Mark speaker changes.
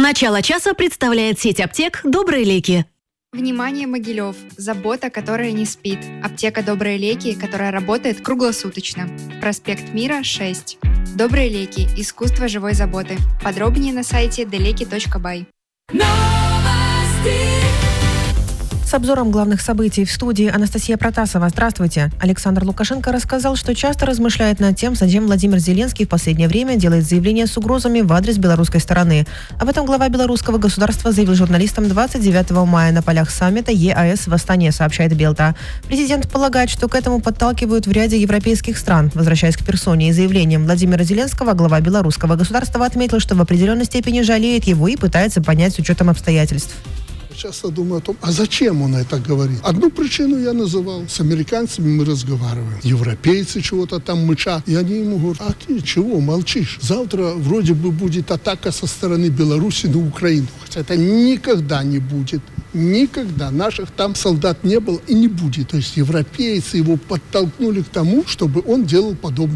Speaker 1: Начало часа представляет сеть аптек «Добрые леки».
Speaker 2: Внимание, Могилев! Забота, которая не спит. Аптека «Добрые леки», которая работает круглосуточно. Проспект Мира, 6. «Добрые леки. Искусство живой заботы». Подробнее на сайте deleki.by.
Speaker 3: С обзором главных событий в студии Анастасия Протасова. Здравствуйте. Александр Лукашенко рассказал, что часто размышляет над тем, зачем Владимир Зеленский в последнее время делает заявления с угрозами в адрес белорусской стороны. Об этом глава белорусского государства заявил журналистам 29 мая на полях саммита ЕАЭС в Астане, сообщает Белта. Президент полагает, что к этому подталкивают в ряде европейских стран. Возвращаясь к персоне и заявлениям Владимира Зеленского, глава белорусского государства отметил, что в определенной степени жалеет его и пытается понять с учетом обстоятельств.
Speaker 4: Часто думаю о том, а зачем он это говорит? Одну причину я называл. С американцами мы разговариваем. Европейцы чего-то там мычат. И они ему говорят, а ты чего молчишь? Завтра вроде бы будет атака со стороны Беларуси на Украину. Хотя это никогда не будет. Никогда. Наших там солдат не было и не будет. То есть европейцы его подтолкнули к тому, чтобы он делал подобное.